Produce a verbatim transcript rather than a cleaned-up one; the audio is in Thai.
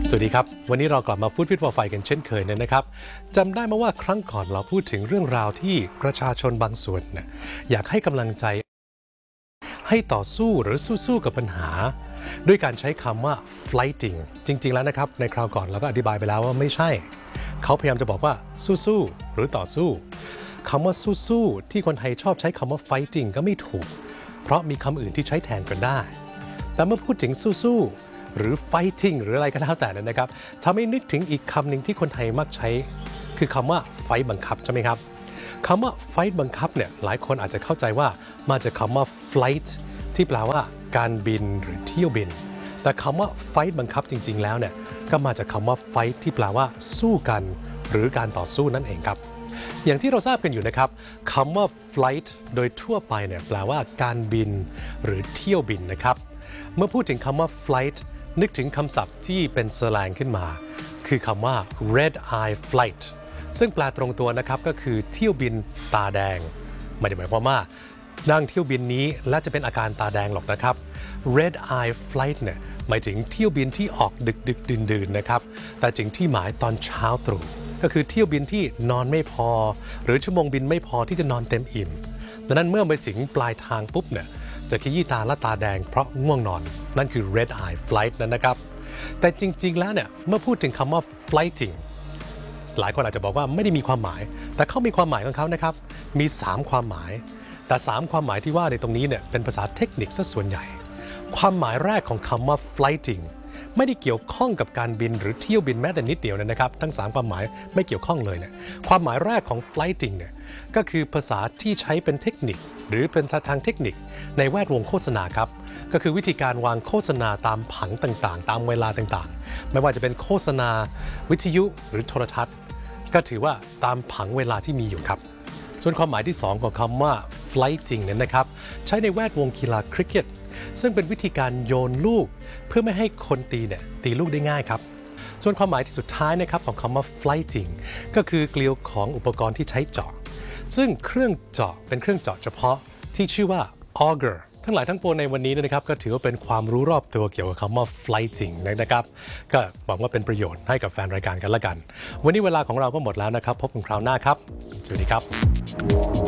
สวัสดีครับวันนี้เรากลับมาฟู้ดฟิตฟอร์ไฟกันเช่นเคยนะครับจำได้ไหมว่าครั้งก่อนเราพูดถึงเรื่องราวที่ประชาชนบางส่วนเนี่ยอยากให้กำลังใจให้ต่อสู้หรือสู้ๆกับปัญหาด้วยการใช้คำว่า fighting จริงๆแล้วนะครับในคราวก่อนเราก็อธิบายไปแล้วว่าไม่ใช่เขาพยายามจะบอกว่าสู้ๆหรือต่อสู้คำว่าสู้ๆที่คนไทยชอบใช้คำว่า fighting ก็ไม่ถูกเพราะมีคำอื่นที่ใช้แทนกันได้แต่เมื่อพูดถึงสู้ๆหรือ fighting หรืออะไรก็แล้วแต่นะครับทำให้นึกถึงอีกคำหนึ่งที่คนไทยมักใช้คือคำว่า fight บังคับใช่ไหมครับคำว่า fight บังคับเนี่ยหลายคนอาจจะเข้าใจว่ามาจากคำว่า flight ที่แปลว่าการบินหรือเที่ยวบินแต่คำว่า fight บังคับจริงๆแล้วเนี่ยก็มาจากคำว่า fight ที่แปลว่าสู้กันหรือการต่อสู้นั่นเองครับอย่างที่เราทราบกันอยู่นะครับคำว่า flight โดยทั่วไปเนี่ยแปลว่าการบินหรือเที่ยวบินนะครับเมื่อพูดถึงคำว่า flight นึกถึงคำศัพท์ที่เป็นสแลงขึ้นมาคือคำว่า red eye flight ซึ่งแปลตรงตัวนะครับก็คือเที่ยวบินตาแดงไม่ได้หมายความว่านั่งเที่ยวบินนี้และจะเป็นอาการตาแดงหรอกนะครับ red eye flight เนี่ยหมายถึงเที่ยวบินที่ออกดึกดึกดื่นดื่นนะครับแต่จริงที่หมายตอนเช้าตรู่ก็คือเที่ยวบินที่นอนไม่พอหรือชั่วโมงบินไม่พอที่จะนอนเต็มอิ่มดังนั้นเมื่อไปถึงปลายทางปุ๊บเนี่ยจะขยี้ตาและตาแดงเพราะง่วงนอนนั่นคือ red eye flight นั่นนะครับแต่จริงๆแล้วเนี่ยเมื่อพูดถึงคำว่า flighting หลายคนอาจจะบอกว่าไม่ได้มีความหมายแต่เขามีความหมายของเขานะครับมีสามความหมายแต่สามความหมายที่ว่าในตรงนี้เนี่ยเป็นภาษาเทคนิคซะส่วนใหญ่ความหมายแรกของคำว่า flighting ไม่ได้เกี่ยวข้องกับการบินหรือเที่ยวบินแม้แต่นิดเดียวนะครับทั้งสามความหมายไม่เกี่ยวข้องเลยเนี่ยความหมายแรกของ flighting เนี่ยก็คือภาษาที่ใช้เป็นเทคนิคหรือเป็นทางเทคนิคในแวดวงโฆษณาครับก็คือวิธีการวางโฆษณาตามผังต่างๆตามเวลาต่างๆไม่ว่าจะเป็นโฆษณาวิทยุหรือโทรทัศน์ก็ถือว่าตามผังเวลาที่มีอยู่ครับส่วนความหมายที่สองของคำว่า flighting เนี่ยนะครับใช้ในแวดวงกีฬาคริกเก็ตซึ่งเป็นวิธีการโยนลูกเพื่อไม่ให้คนตีเนี่ยตีลูกได้ง่ายครับส่วนความหมายที่สุดท้ายนะครับของคำว่า flighting ก็คือเกลียวของอุปกรณ์ที่ใช้เจาะซึ่งเครื่องเจาะเป็นเครื่องเจาะเฉพาะที่ชื่อว่า auger ทั้งหลายทั้งปวงในวันนี้นะครับก็ถือว่าเป็นความรู้รอบตัวเกี่ยวกับคำว่า flighting นะครับก็หวังว่าเป็นประโยชน์ให้กับแฟนรายการกันละกันวันนี้เวลาของเราก็หมดแล้วนะครับพบกันคราวหน้าครับสวัสดีครับ